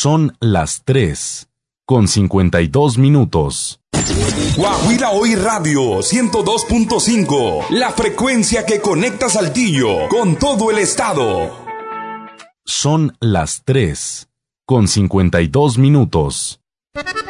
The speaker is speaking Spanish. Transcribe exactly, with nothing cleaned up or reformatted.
Son las tres, con cincuenta y dos minutos. Guajira Hoy Radio ciento dos punto cinco, la frecuencia que conecta Saltillo con todo el estado. Son las tres, con cincuenta y dos minutos.